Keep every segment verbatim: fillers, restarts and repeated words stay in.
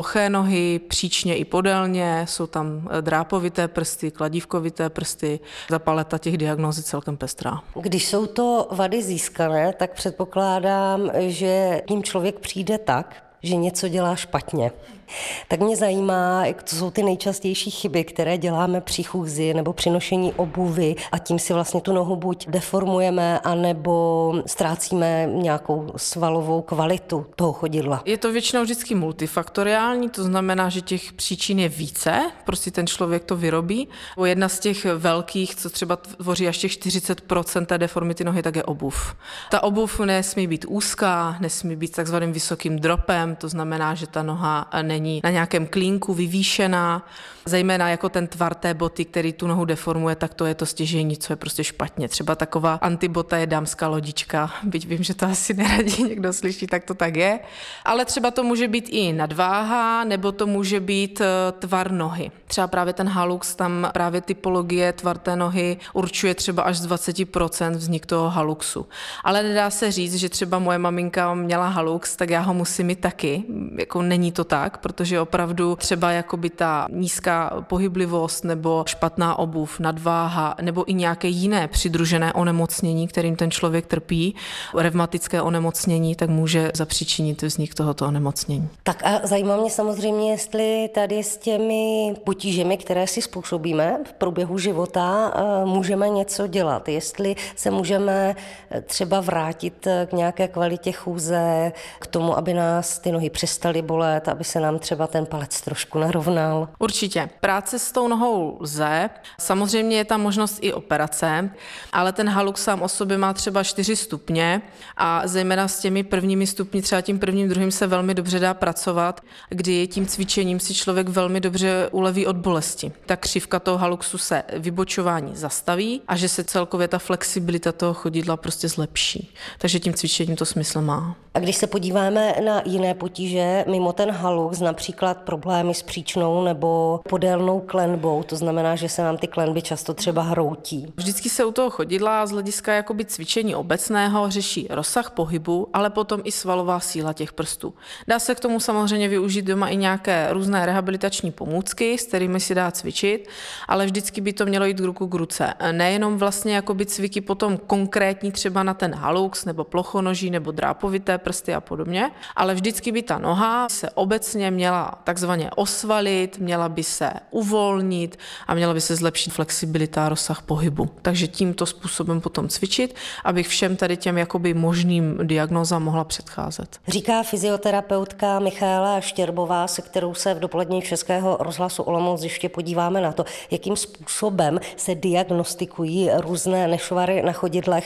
ploché nohy, příčně i podélně, jsou tam drápovité prsty, kladívkovité prsty. Ta paleta těch diagnóz je celkem pestrá. Když jsou to vady získané, tak předpokládám, že tím člověk přijde tak, že něco dělá špatně. Tak mě zajímá, jak to jsou ty nejčastější chyby, které děláme při chůzi nebo při nošení obuvy a tím si vlastně tu nohu buď deformujeme, anebo ztrácíme nějakou svalovou kvalitu toho chodidla. Je to většinou vždycky multifaktoriální, to znamená, že těch příčin je více, prostě ten člověk to vyrobí. Jedna z těch velkých, co třeba tvoří až těch čtyřicet procent té deformity nohy, tak je obuv. Ta obuv nesmí být úzká, nesmí být takzvaným vysokým dropem, to znamená, že ta noha není na nějakém klínku vyvýšená, zejména jako ten tvar té boty, který tu nohu deformuje, tak to je to stěžejní, co je prostě špatně. Třeba taková antibota je dámská lodička, byť vím, že to asi neradí někdo slyší, tak to tak je. Ale třeba to může být i nadváha, nebo to může být tvar nohy. Třeba právě ten halux, tam právě typologie tvar té nohy určuje třeba až z dvacet procent vznik toho haluxu. Ale nedá se říct, že třeba moje maminka měla halux, tak já ho musím mít taky. Jako není to tak, protože opravdu třeba jakoby ta nízká pohyblivost nebo špatná obuv, nadváha nebo i nějaké jiné přidružené onemocnění, kterým ten člověk trpí, revmatické onemocnění, tak může zapříčinit vznik tohoto onemocnění. Tak a zajímá mě samozřejmě, jestli tady s těmi potížemi, které si způsobíme v průběhu života, můžeme něco dělat. Jestli se můžeme třeba vrátit k nějaké kvalitě chůze, k tomu, aby nás ty nohy přestaly bolet, aby se nám třeba ten palec trošku narovnal. Určitě. Práce s tou nohou lze. Samozřejmě je tam možnost i operace, ale ten halux sám o sobě má třeba čtyři stupně a zejména s těmi prvními stupni, třeba tím prvním, druhým se velmi dobře dá pracovat, kdy tím cvičením si člověk velmi dobře uleví od bolesti. Ta křivka toho haluxu se vybočování zastaví a že se celkově ta flexibilita toho chodidla prostě zlepší. Takže tím cvičením to smysl má. A když se podíváme na jiné potíže mimo ten halux, například problémy s příčnou nebo podélnou klenbou, to znamená, že se nám ty klenby často třeba hroutí. Vždycky se u toho chodidla z hlediska jakoby cvičení obecného řeší rozsah pohybu, ale potom i svalová síla těch prstů. Dá se k tomu samozřejmě využít doma i nějaké různé rehabilitační pomůcky, s kterými si dá cvičit, ale vždycky by to mělo jít ruku k ruce. Nejenom vlastně jakoby cviky potom konkrétní třeba na ten halux nebo plochonoží nebo drápovité prsty a podobně, ale vždycky by ta noha se obecně měla takzvaně osvalit, měla by se uvolnit a měla by se zlepšit flexibilita a rozsah pohybu. Takže tímto způsobem potom cvičit, abych všem tady těm jakoby možným diagnózám mohla předcházet. Říká fyzioterapeutka Michaela Štěrbová, se kterou se v dopolední Českého rozhlasu Olomouc ještě podíváme na to, jakým způsobem se diagnostikují různé nešvary na chodidlech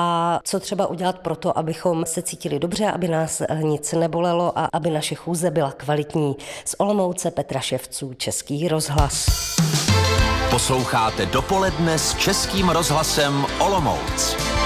a co třeba udělat pro to, abychom se cítili dobře, aby nás nic nebolelo a aby naše chůze byla kvalitní. Z Olomouce Petra Ševců, Český rozhlas. Posloucháte Dopoledne s Českým rozhlasem Olomouc.